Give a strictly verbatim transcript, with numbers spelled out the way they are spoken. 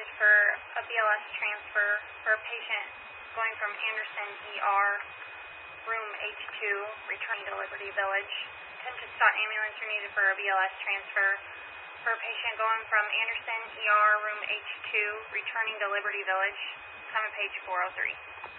for a B L S transfer for a patient going from Anderson E R, room H two, returning to Liberty Village. Attention stop ambulance are needed for a B L S transfer for a patient going from Anderson E R, room H two, returning to Liberty Village. Time of page four oh three.